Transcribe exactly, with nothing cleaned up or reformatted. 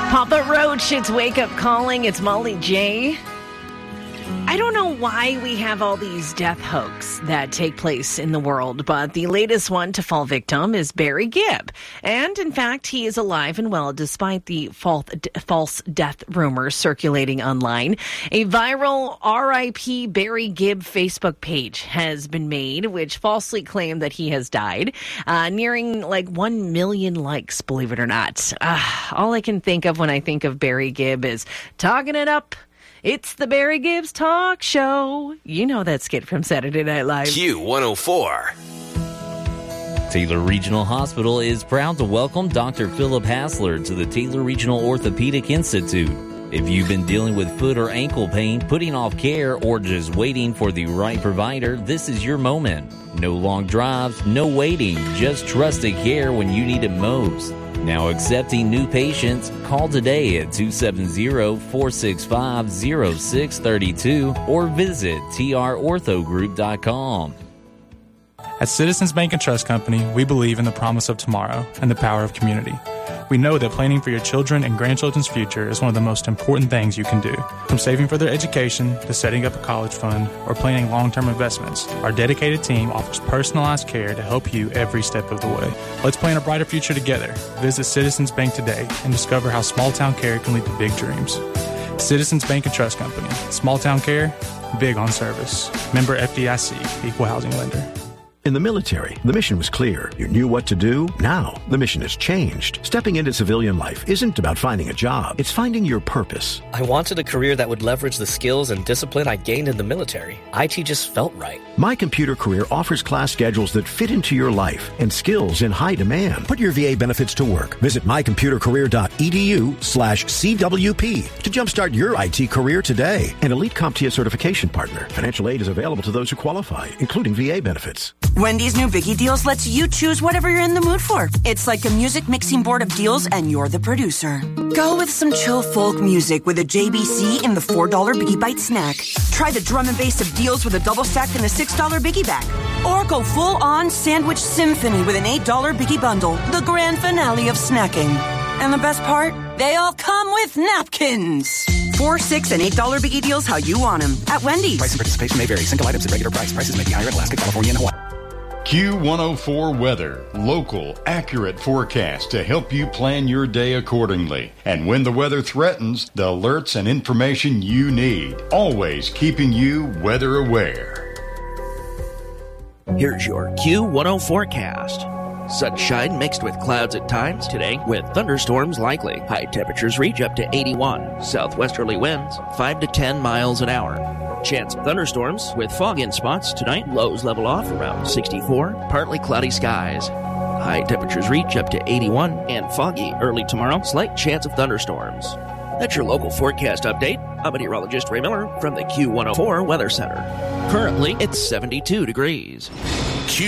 Papa Roach, it's Wake Up Calling. It's Molly J. I don't know why we have all these death hoax that take place in the world, but the latest one to fall victim is Barry Gibb. And in fact, he is alive and well despite the false, false death rumors circulating online. A viral R I P Barry Gibb Facebook page has been made, which falsely claimed that he has died, uh, nearing like one million likes, believe it or not. Uh, all I can think of when I think of Barry Gibb is talking it up. It's the Barry Gibbs Talk Show. You know that skit from Saturday Night Live. Q one oh four. Taylor Regional Hospital is proud to welcome Doctor Philip Hassler to the Taylor Regional Orthopedic Institute. If you've been dealing with foot or ankle pain, putting off care, or just waiting for the right provider, this is your moment. No long drives, no waiting, just trusted care when you need it most. Now accepting new patients, call today at two seven zero, four six five, zero six three two or visit t r ortho group dot com. At Citizens Bank and Trust Company, we believe in the promise of tomorrow and the power of community. We know that planning for your children and grandchildren's future is one of the most important things you can do. From saving for their education to setting up a college fund or planning long-term investments, our dedicated team offers personalized care to help you every step of the way. Let's plan a brighter future together. Visit Citizens Bank today and discover how small-town care can lead to big dreams. Citizens Bank and Trust Company. Small-town care, big on service. Member F D I C, Equal Housing Lender. In the military, the mission was clear. You knew what to do. Now, the mission has changed. Stepping into civilian life isn't about finding a job. It's finding your purpose. I wanted a career that would leverage the skills and discipline I gained in the military. I T just felt right. My Computer Career offers class schedules that fit into your life and skills in high demand. Put your V A benefits to work. Visit my computer career dot e d u slash c w p to jumpstart your I T career today. An elite CompTIA certification partner. Financial aid is available to those who qualify, including V A benefits. Wendy's new Biggie Deals lets you choose whatever you're in the mood for. It's like a music mixing board of deals, and you're the producer. Go with some chill folk music with a J B C in the four dollar Biggie Bite snack. Try the drum and bass of deals with a double stack and a six dollar Biggie bag. Or go full-on sandwich symphony with an eight dollar Biggie bundle, the grand finale of snacking. And the best part? They all come with napkins. Four, six, and eight dollar Biggie Deals how you want them at Wendy's. Price and participation may vary. Single items at regular price. Prices may be higher in Alaska, California, and Hawaii. Q one oh four Weather. Local, accurate forecast to help you plan your day accordingly. And when the weather threatens, the alerts and information you need. Always keeping you weather aware. Here's your Q one oh forecast. Sunshine mixed with clouds at times today, with thunderstorms likely. High temperatures reach up to eighty-one. Southwesterly winds five to ten miles an hour. Chance of thunderstorms with fog in spots tonight. Lows level off around sixty-four. Partly cloudy skies. High temperatures reach up to eighty-one and foggy early tomorrow. Slight chance of thunderstorms. That's your local forecast update. I'm meteorologist Ray Miller from the Q one oh four Weather Center. Currently, it's seventy-two degrees. Q